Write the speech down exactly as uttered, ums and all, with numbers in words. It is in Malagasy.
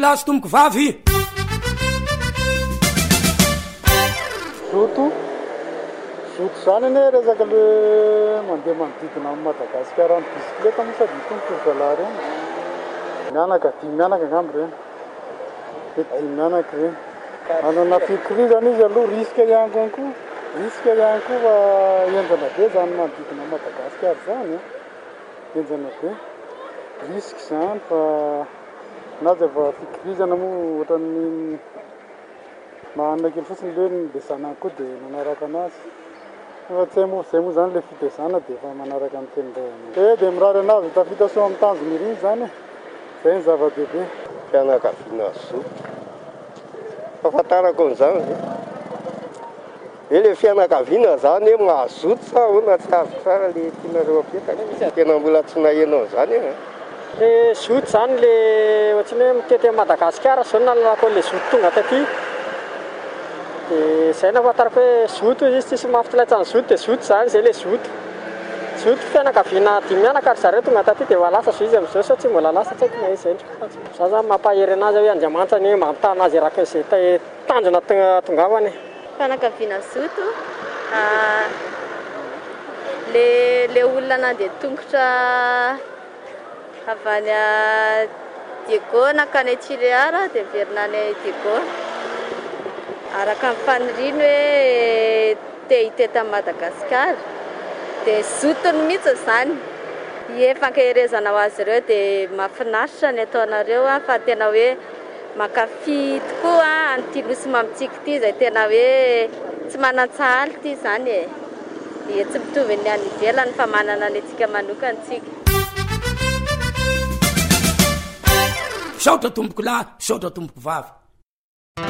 lahy sy tomboko vavy. Zoto zoto zany ane resaka le mandeha manodidina amin'ny Madagasikara ny bisikleta moa sady tomboky zalahy reny mianaka dimy mianaka angambo reny de dimy mianaka reny anana fikirizana izy aloha risque ihany konko risque ihany koa fa enjana be zany manodidina Madagasikara zany enjana be risque zany fa nazy fa fikirizana moa ohatran'ny mahanana kely fotsiny le nindesana koa de manaraka anazy fa tsy moa zay moa zany le fitezana de fa manaraka ny tenindreo e de mirary anazy tafita so amin'ny tanjony riny zany zay ny zava-dehibe fianakaviana zoto fahafantarako an'izany e le fianakaviana zany e mahazoto sa ona tsy azo tsara le tianareo apetaka tena mbola tsy nahenao zany e le zoto zany le ohatrany hoe mitety Madagasikara zao nalalako le zoto tonga taty de zay nafatarako hoe zoto izy tsisy mahafitsilaitsany zoto de zoto zany zay le zoto zoto fianakaviana dimy mianaka ary zareo tonga taty de valasa zo izy am'izao sa tsy mbola lasa tsy haiko na izy zay za zany mampahery anazy hoe Andriamanitra ny mampitana azy raka izay tanjona tongavany fianakaviana zoto le le olona nandeha tongotra avy any Diego nakany Tchiréara de verina any Diego araka ny faniriny hoe te hiteta Madagasikara de zotony mihitsy zany efankaherezana ho azy ireo de mahafinaritra ny ataonareo fa tena hoe makafi tokoa an'ity nosy mamitsika ity zay tena hoe tsy manan-tsahaly ity zany e de tsy mitovy ny any ivelany fa manana ny antsika manokana tsika saotra tomboko lahy saotra tomboko vavy